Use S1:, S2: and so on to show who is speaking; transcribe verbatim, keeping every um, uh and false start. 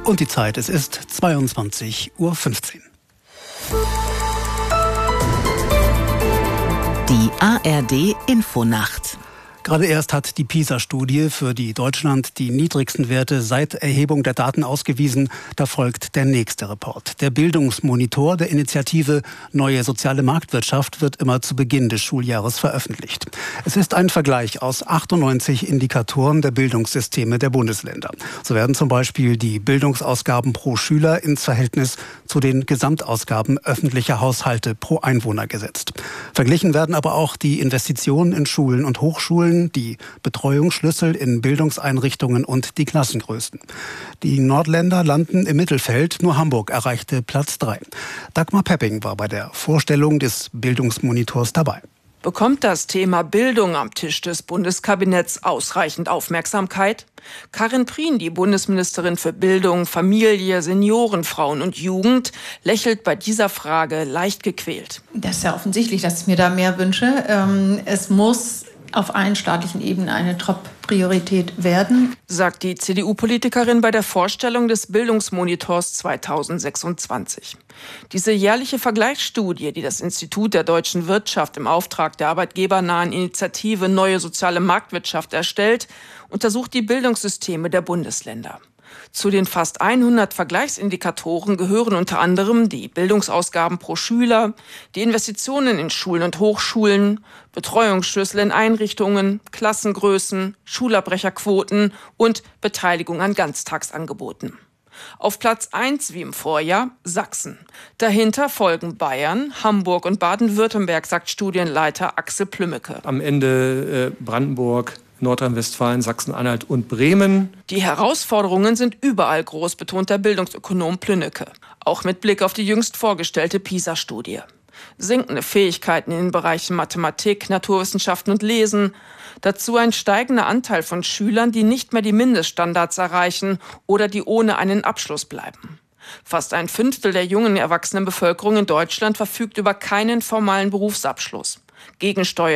S1: Und die Zeit, es ist zweiundzwanzig Uhr fünfzehn.
S2: Die A R D Infonacht.
S1: Gerade erst hat die PISA-Studie für die Deutschland die niedrigsten Werte seit Erhebung der Daten ausgewiesen. Da folgt der nächste Report. Der Bildungsmonitor der Initiative Neue Soziale Marktwirtschaft wird immer zu Beginn des Schuljahres veröffentlicht. Es ist ein Vergleich aus achtundneunzig Indikatoren der Bildungssysteme der Bundesländer. So werden zum Beispiel die Bildungsausgaben pro Schüler ins Verhältnis zu den Gesamtausgaben öffentlicher Haushalte pro Einwohner gesetzt. Verglichen werden aber auch die Investitionen in Schulen und Hochschulen, die Betreuungsschlüssel in Bildungseinrichtungen und die Klassengrößen. Die Nordländer landen im Mittelfeld, nur Hamburg erreichte Platz drei. Dagmar Pepping war bei der Vorstellung des Bildungsmonitors dabei.
S3: Bekommt das Thema Bildung am Tisch des Bundeskabinetts ausreichend Aufmerksamkeit? Karin Prien, die Bundesministerin für Bildung, Familie, Senioren, Frauen und Jugend, lächelt bei dieser Frage leicht gequält.
S4: Das ist ja offensichtlich, dass ich mir da mehr wünsche. Ähm, es muss auf allen staatlichen Ebenen eine Top-Priorität werden,
S3: sagt die C D U-Politikerin bei der Vorstellung des Bildungsmonitors zweitausendsechsundzwanzig. Diese jährliche Vergleichsstudie, die das Institut der deutschen Wirtschaft im Auftrag der arbeitgebernahen Initiative Neue Soziale Marktwirtschaft erstellt, untersucht die Bildungssysteme der Bundesländer. Zu den fast hundert Vergleichsindikatoren gehören unter anderem die Bildungsausgaben pro Schüler, die Investitionen in Schulen und Hochschulen, Betreuungsschlüssel in Einrichtungen, Klassengrößen, Schulabbrecherquoten und Beteiligung an Ganztagsangeboten. Auf Platz eins wie im Vorjahr Sachsen. Dahinter folgen Bayern, Hamburg und Baden-Württemberg, sagt Studienleiter Axel Plümmecke.
S5: Am Ende äh, Brandenburg, Nordrhein-Westfalen, Sachsen-Anhalt und Bremen.
S3: Die Herausforderungen sind überall groß, betont der Bildungsökonom Plünnecke. Auch mit Blick auf die jüngst vorgestellte PISA-Studie. Sinkende Fähigkeiten in den Bereichen Mathematik, Naturwissenschaften und Lesen. Dazu ein steigender Anteil von Schülern, die nicht mehr die Mindeststandards erreichen oder die ohne einen Abschluss bleiben. Fast ein Fünftel der jungen erwachsenen Bevölkerung in Deutschland verfügt über keinen formalen Berufsabschluss. Gegensteuern